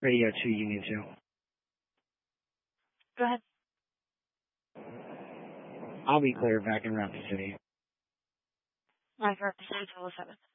Radio 2, Union 2. Go ahead. I'll be clear back in Rapid City. Live Rapid City 207.